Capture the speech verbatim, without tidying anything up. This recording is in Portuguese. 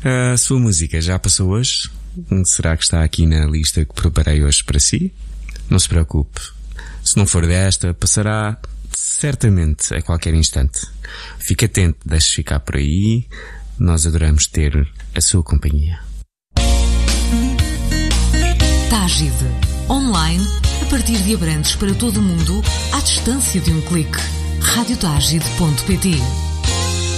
A sua música já passou hoje? Será que está aqui na lista que preparei hoje para si? Não se preocupe. Se não for desta, passará certamente a qualquer instante. Fique atento, deixe ficar por aí. Nós adoramos ter a sua companhia. Tágide. Online, a partir de Abrantes para todo o mundo, à distância de um clique. rádio tágide ponto pt